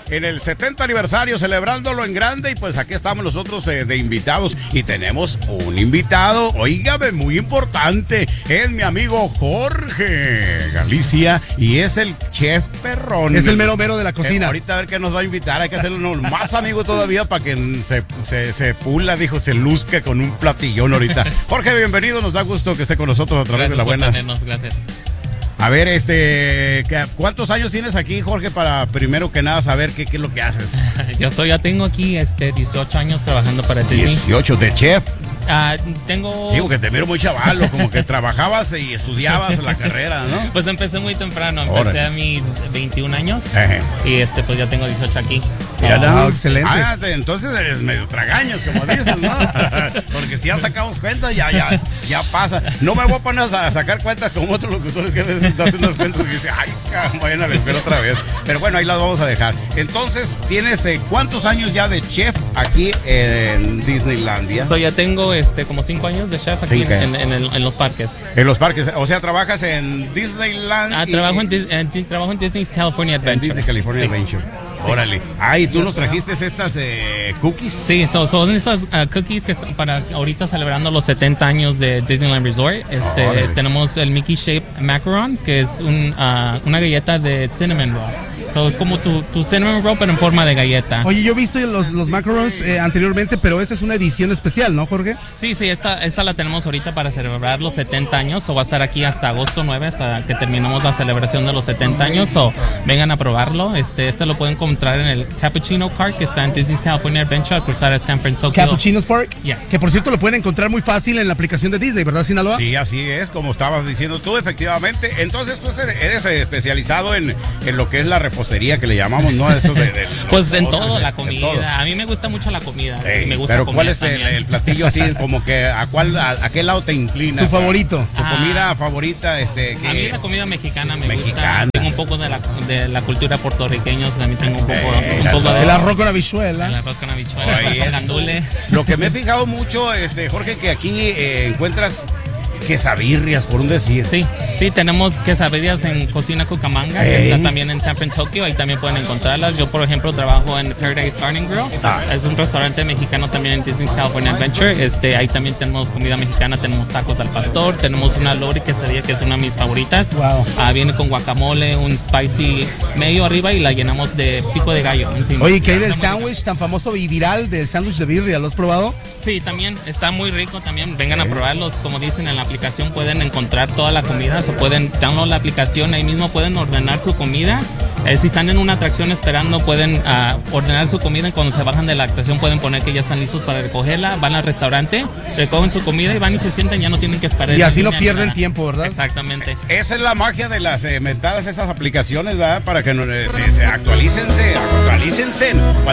en el 70 aniversario, celebrándolo en grande. Y pues aquí estamos nosotros de invitados. Y tenemos un invitado, oígame, muy importante. Es mi amigo Jorge Galicia y es el chef perrón. Es el mero mero de la cocina. Ahorita a ver qué nos va a invitar. Hay que hacerlo más amigo todavía para que se pula, se luzca con un platillón ahorita. Jorge, bienvenido. Nos da gusto que esté con nosotros a través de la buena. Gracias. A ver, ¿cuántos años tienes aquí, Jorge, para primero que nada saber qué es lo que haces? Ya tengo aquí 18 años trabajando para Disney. 18 de chef. Tengo... Digo que te miro muy chavalo, como que trabajabas y estudiabas la carrera, ¿no? Pues empecé muy temprano, empecé a mis 21 años y pues ya tengo 18 aquí. Excelente. Entonces eres medio tragaños, como dices, ¿no? Porque si ya sacamos cuentas, ya pasa. No me voy a poner a sacar cuentas como otros locutores que a veces hacen unas cuentas y dicen, ay, vayan a la escuela otra vez. Pero bueno, ahí las vamos a dejar. Entonces, ¿tienes cuántos años ya de chef aquí en Disneylandia? Ya tengo como 5 años de chef aquí en los parques. En los parques, o sea, trabajas en Disneyland. Trabajo en Disney's California Adventure. En Disney California Adventure. Órale. ¿Y tú nos trajiste estas cookies? Sí, son esas cookies que están para ahorita celebrando los 70 años de Disneyland Resort. Tenemos el Mickey Shape Macaron, que es una galleta de cinnamon roll. Es como tu cinnamon roll, pero en forma de galleta. Oye, yo he visto los macarons anteriormente, pero esta es una edición especial, ¿no, Jorge? Sí, esta la tenemos ahorita para celebrar los 70 años. Va a estar aquí hasta agosto 9, hasta que terminemos la celebración de los 70 años. Vengan a probarlo. Este lo pueden encontrar en el Cappuccino Park, que está en Disney's California Adventure, al cruzar a San Francisco. Cappuccino's Park, yeah. Que por cierto lo pueden encontrar muy fácil en la aplicación de Disney, ¿verdad, Sinaloa? Sí, así es, como estabas diciendo tú, efectivamente. Entonces tú eres especializado en lo que es la repostería, que le llamamos, ¿no? Eso pues en todo, la comida. Todo. A mí me gusta mucho la comida. Me gusta pero ¿cuál es el platillo así, como que a qué lado te inclinas? ¿Tu favorito? ¿Tu comida favorita? A mí la comida mexicana me gusta. Tengo un poco de la cultura puertorriqueña, también tengo un poco de... El arroz con habichuela. El arroz con habichuela, el gandule. Lo que me he fijado mucho, Jorge, que aquí encuentras quesabirrias, por un decir. Sí, tenemos quesabirrias en Cocina Cucamonga, que está también en San Francisco, ahí también pueden encontrarlas. Yo, por ejemplo, trabajo en Paradise Garden Grill, es un restaurante mexicano también en Disney's California Adventure. Ahí también tenemos comida mexicana, tenemos tacos al pastor, tenemos una lori quesadilla que es una de mis favoritas. Wow. Viene con guacamole, un spicy medio arriba y la llenamos de pico de gallo encima. Oye, ¿qué hay del sándwich tan famoso y viral del sándwich de birria? ¿Lo has probado? Sí, también está muy rico también. Vengan a probarlos, como dicen en la aplicación pueden encontrar toda la comida, se pueden download la aplicación, ahí mismo pueden ordenar su comida. Si están en una atracción esperando, pueden ordenar su comida y cuando se bajan de la atracción pueden poner que ya están listos para recogerla, van al restaurante, recogen su comida y van y se sientan, ya no tienen que esperar. Y así no pierden tiempo, ¿verdad? Exactamente. Esa es la magia de las metadas, esas aplicaciones, ¿verdad? Para que se actualícense.